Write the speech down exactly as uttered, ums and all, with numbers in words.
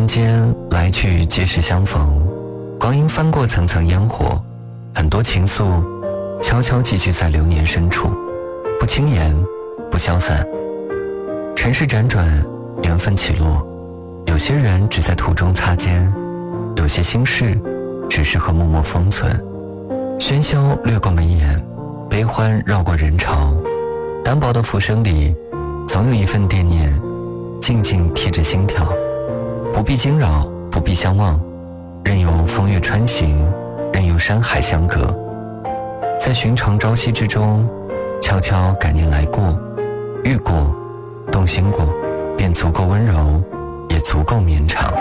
间来去皆是相逢，光阴翻过层层烟火，很多情愫悄悄寄居在流年深处，不轻言，不消散。尘世辗转，缘分起落，有些人只在途中擦肩，有些心事只适合默默封存。喧嚣掠过眉眼，悲欢绕过人潮，单薄的浮生里，总有一份惦念静静贴着心跳。不必惊扰，不必相望，任由风月穿行，任由山海相隔，在寻常朝夕之中悄悄感念来过，遇过，动心过，便足够温柔，也足够绵长。